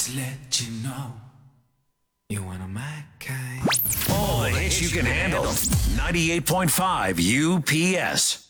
to let you know you're one of my kind. All the hits you can handle. 98.5 UPS.